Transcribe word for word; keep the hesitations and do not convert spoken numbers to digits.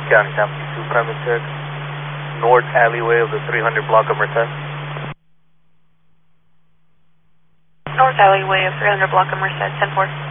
County San Francisco, premise check. North alleyway of the three hundred block of Merced. North alleyway of three hundred block of Merced, ten four.